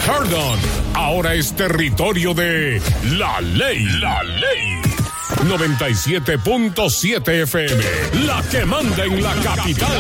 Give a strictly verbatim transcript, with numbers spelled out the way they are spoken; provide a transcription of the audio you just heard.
Perdón, ahora es territorio de La Ley. La Ley. noventa y siete punto siete F M, la que manda en la capital.